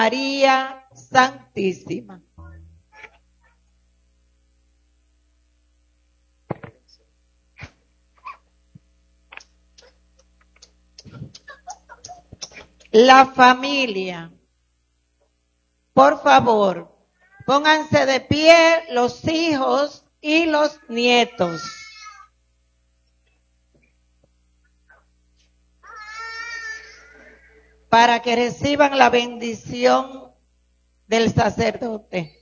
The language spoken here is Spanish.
María Santísima. La familia, por favor, pónganse de pie los hijos y los nietos. Para que reciban la bendición del sacerdote.